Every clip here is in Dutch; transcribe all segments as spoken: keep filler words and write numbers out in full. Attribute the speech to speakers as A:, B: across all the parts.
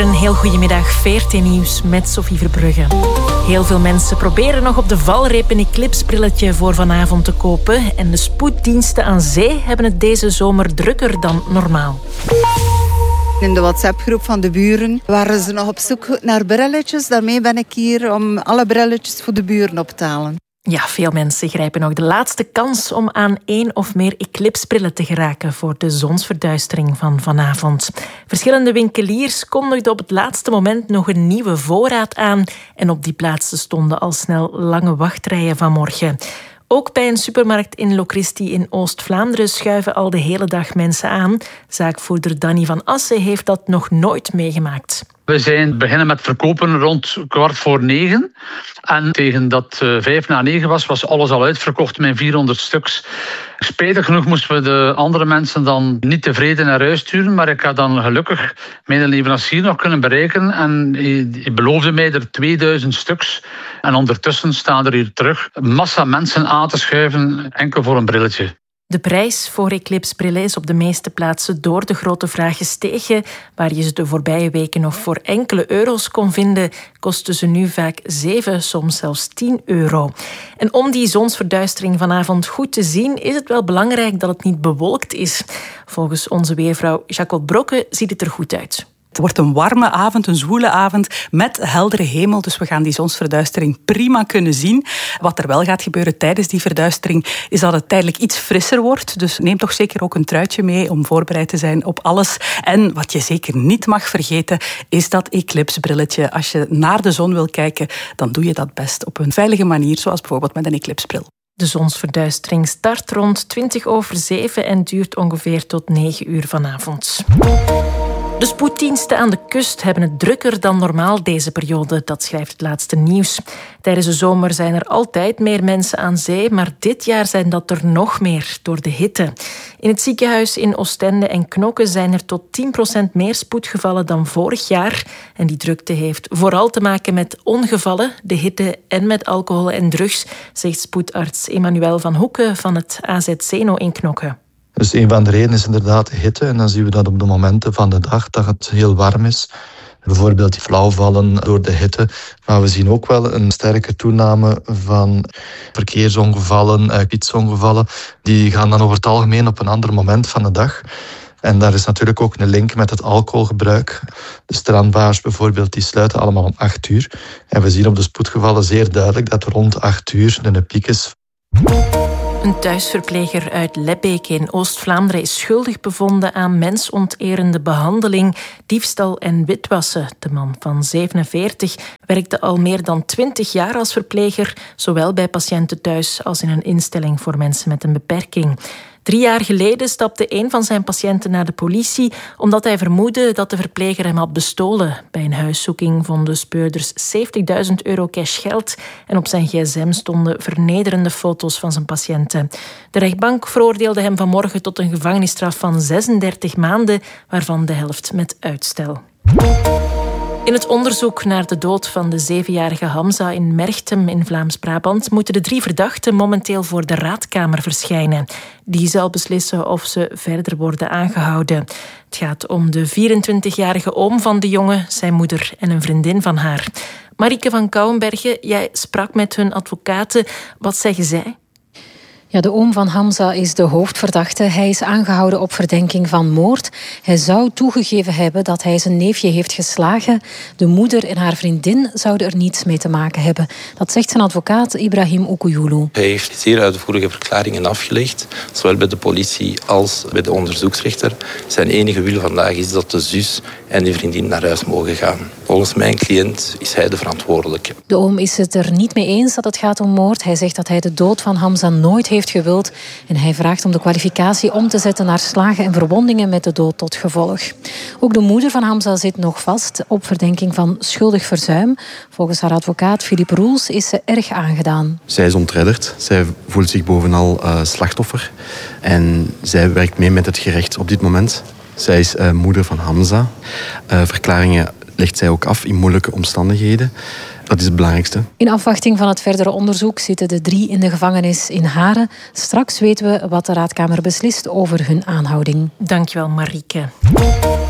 A: een heel goedemiddag. V R T Nieuws met Sophie Verbrugge. Heel veel mensen proberen nog op de valreep een eclipsebrilletje voor vanavond te kopen. En de spoeddiensten aan zee hebben het deze zomer drukker dan normaal.
B: In de WhatsApp-groep van de buren waren ze nog op zoek naar brilletjes. Daarmee ben ik hier om alle brilletjes voor de buren op te halen.
A: Ja, veel mensen grijpen nog de laatste kans om aan één of meer eclipsebrillen te geraken voor de zonsverduistering van vanavond. Verschillende winkeliers kondigden op het laatste moment nog een nieuwe voorraad aan en op die plaatsen stonden al snel lange wachtrijen vanmorgen. Ook bij een supermarkt in Locristi in Oost-Vlaanderen schuiven al de hele dag mensen aan. Zaakvoerder Danny van Assen heeft dat nog nooit meegemaakt.
C: We zijn beginnen met verkopen rond kwart voor negen. En tegen dat uh, vijf na negen was, was alles al uitverkocht met vierhonderd stuks. Spijtig genoeg moesten we de andere mensen dan niet tevreden naar huis sturen. Maar ik had dan gelukkig mijn leverancier nog kunnen bereiken. En hij beloofde mij er tweeduizend stuks. En ondertussen staan er hier terug massa mensen aan te schuiven, enkel voor een brilletje.
A: De prijs voor eclipsebrillen is op de meeste plaatsen door de grote vraag gestegen. Waar je ze de voorbije weken nog voor enkele euro's kon vinden, kosten ze nu vaak zeven, soms zelfs tien euro. En om die zonsverduistering vanavond goed te zien, is het wel belangrijk dat het niet bewolkt is. Volgens onze weervrouw Jacqueline Brokke ziet het er goed uit.
D: Het wordt een warme avond, een zwoele avond met heldere hemel. Dus we gaan die zonsverduistering prima kunnen zien. Wat er wel gaat gebeuren tijdens die verduistering is dat het tijdelijk iets frisser wordt. Dus neem toch zeker ook een truitje mee om voorbereid te zijn op alles. En wat je zeker niet mag vergeten is dat eclipsebrilletje. Als je naar de zon wil kijken, dan doe je dat best op een veilige manier, zoals bijvoorbeeld met een eclipsebril.
A: De zonsverduistering start rond twintig over zeven en duurt ongeveer tot negen uur vanavond. De spoeddiensten aan de kust hebben het drukker dan normaal deze periode, dat schrijft het laatste nieuws. Tijdens de zomer zijn er altijd meer mensen aan zee, maar dit jaar zijn dat er nog meer door de hitte. In het ziekenhuis in Oostende en Knokke zijn er tot tien procent meer spoedgevallen dan vorig jaar. En die drukte heeft vooral te maken met ongevallen, de hitte en met alcohol en drugs, zegt spoedarts Emmanuel van Hoeken van het A Z Zeno in Knokke.
E: Dus een van de redenen is inderdaad de hitte. En dan zien we dat op de momenten van de dag dat het heel warm is. Bijvoorbeeld flauwvallen door de hitte. Maar we zien ook wel een sterke toename van verkeersongevallen, fietsongevallen. Die gaan dan over het algemeen op een ander moment van de dag. En daar is natuurlijk ook een link met het alcoholgebruik. De strandbars bijvoorbeeld, die sluiten allemaal om acht uur. En we zien op de spoedgevallen zeer duidelijk dat rond acht uur een piek is.
A: Een thuisverpleger uit Lebbeek in Oost-Vlaanderen is schuldig bevonden aan mensonterende behandeling, diefstal en witwassen. De man van zevenenveertig werkte al meer dan twintig jaar als verpleger, zowel bij patiënten thuis als in een instelling voor mensen met een beperking. Drie jaar geleden stapte een van zijn patiënten naar de politie omdat hij vermoedde dat de verpleger hem had bestolen. Bij een huiszoeking vonden speurders zeventigduizend euro cash geld en op zijn gsm stonden vernederende foto's van zijn patiënten. De rechtbank veroordeelde hem vanmorgen tot een gevangenisstraf van zesendertig maanden, waarvan de helft met uitstel. In het onderzoek naar de dood van de zevenjarige Hamza in Merchtem in Vlaams-Brabant moeten de drie verdachten momenteel voor de raadkamer verschijnen. Die zal beslissen of ze verder worden aangehouden. Het gaat om de vierentwintigjarige oom van de jongen, zijn moeder en een vriendin van haar. Marieke van Kouwenbergen, jij sprak met hun advocaten. Wat zeggen zij?
F: Ja, de oom van Hamza is de hoofdverdachte. Hij is aangehouden op verdenking van moord. Hij zou toegegeven hebben dat hij zijn neefje heeft geslagen. De moeder en haar vriendin zouden er niets mee te maken hebben. Dat zegt zijn advocaat Ibrahim Okouyulu.
G: Hij heeft zeer uitvoerige verklaringen afgelegd, zowel bij de politie als bij de onderzoeksrechter. Zijn enige wil vandaag is dat de zus en de vriendin naar huis mogen gaan. Volgens mijn cliënt is hij de verantwoordelijke.
F: De oom is het er niet mee eens dat het gaat om moord. Hij zegt dat hij de dood van Hamza nooit heeft gewild. En hij vraagt om de kwalificatie om te zetten naar slagen en verwondingen met de dood tot gevolg. Ook de moeder van Hamza zit nog vast op verdenking van schuldig verzuim. Volgens haar advocaat Philippe Roels is ze erg aangedaan.
H: Zij is ontredderd. Zij voelt zich bovenal uh, slachtoffer. En zij werkt mee met het gerecht op dit moment. Zij is uh, moeder van Hamza. Uh, verklaringen legt zij ook af in moeilijke omstandigheden. Dat is het belangrijkste. In afwachting van het verdere onderzoek zitten de drie in de gevangenis in Haren. Straks weten we wat de raadkamer beslist over hun aanhouding.
A: Dankjewel, Marieke.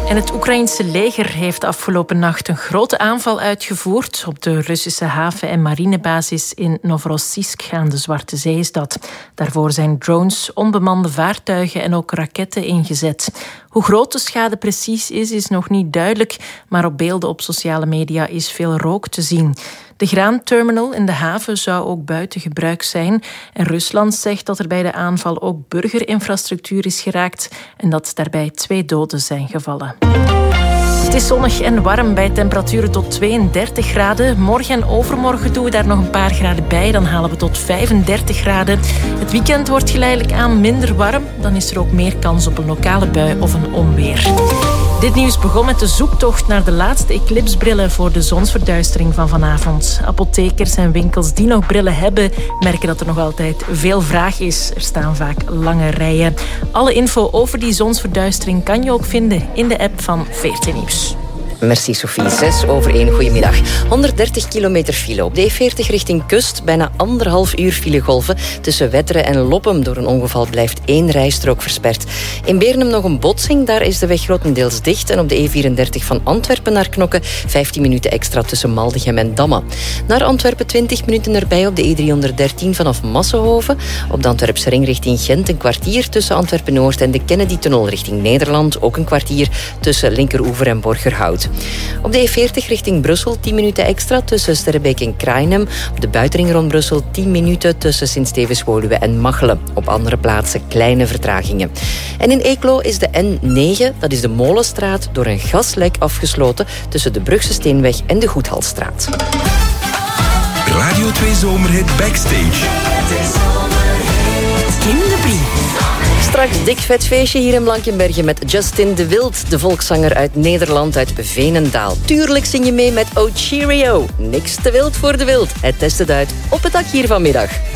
A: En het Oekraïense leger heeft afgelopen nacht een grote aanval uitgevoerd op de Russische haven- en marinebasis in Novorossiysk aan de Zwarte Zee is dat. Daarvoor zijn drones, onbemande vaartuigen en ook raketten ingezet. Hoe groot de schade precies is, is nog niet duidelijk, maar op beelden op sociale media is veel rook te zien. De graanterminal in de haven zou ook buiten gebruik zijn. En Rusland zegt dat er bij de aanval ook burgerinfrastructuur is geraakt en dat daarbij twee doden zijn gevallen. Het is zonnig en warm bij temperaturen tot tweeëndertig graden. Morgen en overmorgen doen we daar nog een paar graden bij. Dan halen we tot vijfendertig graden. Het weekend wordt geleidelijk aan minder warm. Dan is er ook meer kans op een lokale bui of een onweer. Dit nieuws begon met de zoektocht naar de laatste eclipsbrillen voor de zonsverduistering van vanavond. Apothekers en winkels die nog brillen hebben, merken dat er nog altijd veel vraag is. Er staan vaak lange rijen. Alle info over die zonsverduistering kan je ook vinden in de app van V R T Nieuws.
I: Merci Sophie. Zes over één. Goedemiddag. honderddertig kilometer file op de E veertig richting kust. Bijna anderhalf uur filegolven. Tussen Wetteren en Loppem door een ongeval blijft één rijstrook versperd. In Beernem nog een botsing. Daar is de weg grotendeels dicht. En op de E vierendertig van Antwerpen naar Knokke vijftien minuten extra tussen Maldegem en Damme. Naar Antwerpen twintig minuten erbij op de E driehonderddertien vanaf Massenhoven. Op de Antwerpse ring richting Gent een kwartier tussen Antwerpen-Noord en de Kennedy-tunnel richting Nederland. Ook een kwartier tussen Linkeroever en Borgerhout. Op de E veertig richting Brussel tien minuten extra tussen Sterrebeek en Krainem. Op de buitenring rond Brussel tien minuten tussen Sint-Stevens-Woluwe en Machelen. Op andere plaatsen kleine vertragingen. En in Eeklo is de N negen, dat is de Molenstraat, door een gaslek afgesloten tussen de Brugse Steenweg en de Goedhalstraat.
J: Radio twee Zomerhit Backstage.
I: Kim de Brie. Straks dik vet feestje hier in Blankenbergen met Justin de Wild, de volkszanger uit Nederland, uit Veenendaal. Tuurlijk zing je mee met Oh Cheerio. Niks te wild voor de wild. Hij test het uit op het dak hier vanmiddag.